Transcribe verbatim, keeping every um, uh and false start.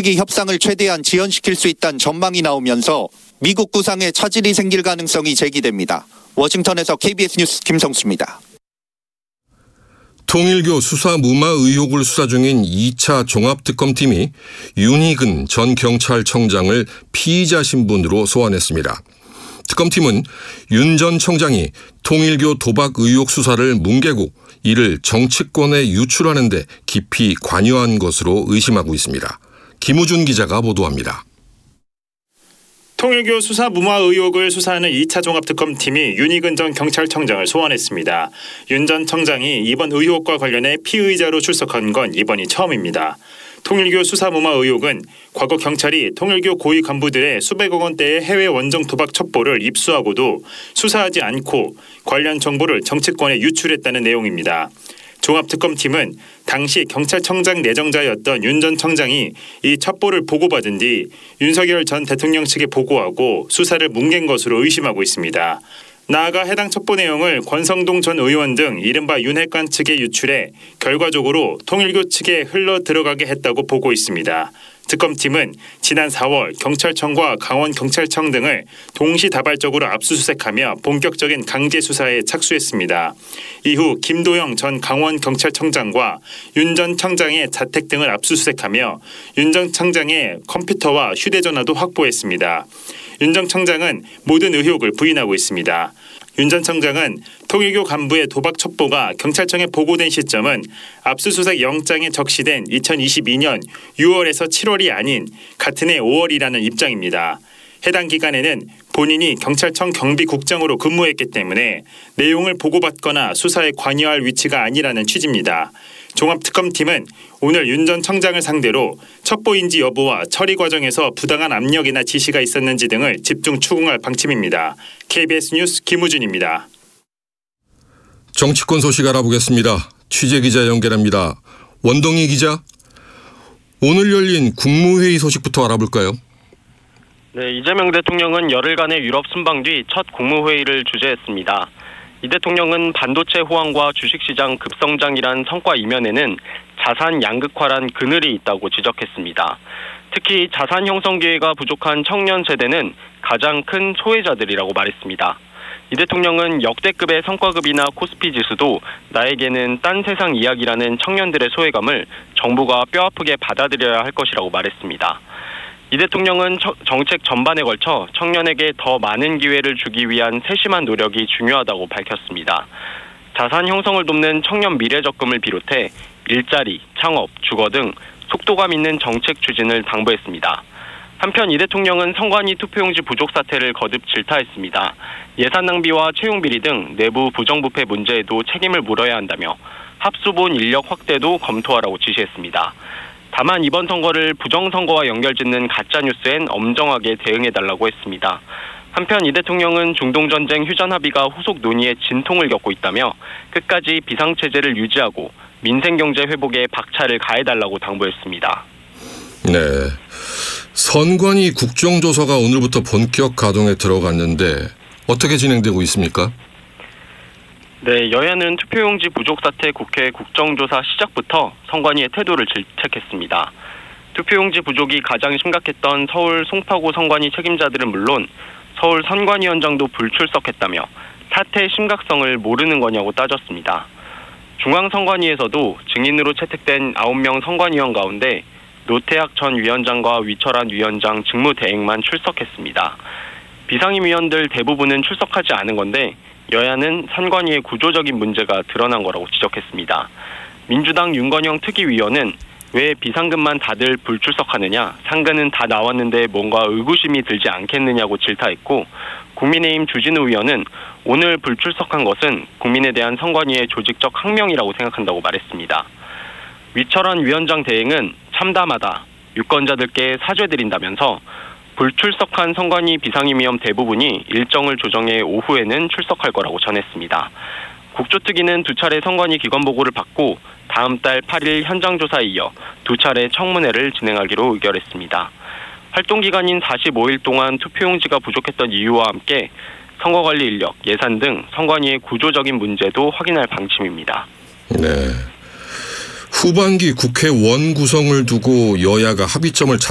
측이 협상을 최대한 지연시킬 수 있다는 전망이 나오면서 미국 구상에 차질이 생길 가능성이 제기됩니다. 워싱턴에서 케이비에스 뉴스 김성수입니다. 통일교 수사 무마 의혹을 수사 중인 이 차 종합특검팀이 윤희근 전 경찰청장을 피의자 신분으로 소환했습니다. 특검팀은 윤 전 청장이 통일교 도박 의혹 수사를 뭉개고 이를 정치권에 유출하는 데 깊이 관여한 것으로 의심하고 있습니다. 김우준 기자가 보도합니다. 통일교 수사 무마 의혹을 수사하는 이 차 종합특검팀이 윤희근 전 경찰청장을 소환했습니다. 윤 전 청장이 이번 의혹과 관련해 피의자로 출석한 건 이번이 처음입니다. 통일교 수사 무마 의혹은 과거 경찰이 통일교 고위 간부들의 수백억 원대의 해외 원정 도박 첩보를 입수하고도 수사하지 않고 관련 정보를 정치권에 유출했다는 내용입니다. 종합특검팀은 당시 경찰청장 내정자였던 윤 전 청장이 이 첩보를 보고받은 뒤 윤석열 전 대통령 측에 보고하고 수사를 뭉갠 것으로 의심하고 있습니다. 나아가 해당 첩보 내용을 권성동 전 의원 등 이른바 윤핵관 측에 유출해 결과적으로 통일교 측에 흘러 들어가게 했다고 보고 있습니다. 특검팀은 지난 사월 경찰청과 강원경찰청 등을 동시다발적으로 압수수색하며 본격적인 강제 수사에 착수했습니다. 이후 김도영 전 강원경찰청장과 윤 전 청장의 자택 등을 압수수색하며 윤 전 청장의 컴퓨터와 휴대전화도 확보했습니다. 윤 전 청장은 모든 의혹을 부인하고 있습니다. 윤 전 청장은 통일교 간부의 도박 첩보가 경찰청에 보고된 시점은 압수수색 영장에 적시된 이천이십이 년 유월에서 칠월이 아닌 같은 해 오월이라는 입장입니다. 해당 기간에는 본인이 경찰청 경비국장으로 근무했기 때문에 내용을 보고받거나 수사에 관여할 위치가 아니라는 취지입니다. 종합특검팀은 오늘 윤 전 청장을 상대로 첩보인지 여부와 처리 과정에서 부당한 압력이나 지시가 있었는지 등을 집중 추궁할 방침입니다. 케이비에스 뉴스 김우준입니다. 정치권 소식 알아보겠습니다. 취재기자 연결합니다. 원동희 기자, 오늘 열린 국무회의 소식부터 알아볼까요? 네, 이재명 대통령은 열흘간의 유럽 순방 뒤 첫 국무회의를 주재했습니다. 이 대통령은 반도체 호황과 주식시장 급성장이란 성과 이면에는 자산 양극화란 그늘이 있다고 지적했습니다. 특히 자산 형성 기회가 부족한 청년 세대는 가장 큰 소외자들이라고 말했습니다. 이 대통령은 역대급의 성과급이나 코스피 지수도 나에게는 딴 세상 이야기라는 청년들의 소외감을 정부가 뼈아프게 받아들여야 할 것이라고 말했습니다. 이 대통령은 정책 전반에 걸쳐 청년에게 더 많은 기회를 주기 위한 세심한 노력이 중요하다고 밝혔습니다. 자산 형성을 돕는 청년 미래적금을 비롯해 일자리, 창업, 주거 등 속도감 있는 정책 추진을 당부했습니다. 한편 이 대통령은 선관위 투표용지 부족 사태를 거듭 질타했습니다. 예산 낭비와 채용 비리 등 내부 부정부패 문제에도 책임을 물어야 한다며 합수본 인력 확대도 검토하라고 지시했습니다. 다만 이번 선거를 부정선거와 연결짓는 가짜뉴스엔 엄정하게 대응해달라고 했습니다. 한편 이 대통령은 중동전쟁 휴전 합의가 후속 논의에 진통을 겪고 있다며 끝까지 비상체제를 유지하고 민생경제 회복에 박차를 가해달라고 당부했습니다. 네, 선관위 국정조사가 오늘부터 본격 가동에 들어갔는데 어떻게 진행되고 있습니까? 네, 여야는 투표용지 부족 사태 국회 국정조사 시작부터 선관위의 태도를 질책했습니다. 투표용지 부족이 가장 심각했던 서울 송파구 선관위 책임자들은 물론 서울 선관위원장도 불출석했다며 사태의 심각성을 모르는 거냐고 따졌습니다. 중앙선관위에서도 증인으로 채택된 아홉 명 선관위원 가운데 노태학 전 위원장과 위철한 위원장 직무대행만 출석했습니다. 비상임위원들 대부분은 출석하지 않은 건데 여야는 선관위의 구조적인 문제가 드러난 거라고 지적했습니다. 민주당 윤건영 특위위원은 왜 비상근만 다들 불출석하느냐, 상근은 다 나왔는데 뭔가 의구심이 들지 않겠느냐고 질타했고, 국민의힘 주진우 의원은 오늘 불출석한 것은 국민에 대한 선관위의 조직적 항명이라고 생각한다고 말했습니다. 위철한 위원장 대행은 참담하다, 유권자들께 사죄드린다면서 불출석한 선관위 비상임위원 대부분이 일정을 조정해 오후에는 출석할 거라고 전했습니다. 국조특위는 두 차례 선관위 기관 보고를 받고 다음 달 팔 일 현장 조사에 이어 두 차례 청문회를 진행하기로 의결했습니다. 활동기간인 사십오 일 동안 투표용지가 부족했던 이유와 함께 선거관리 인력, 예산 등 선관위의 구조적인 문제도 확인할 방침입니다. 네. 후반기 국회 원 구성을 두고 여야가 합의점을 찾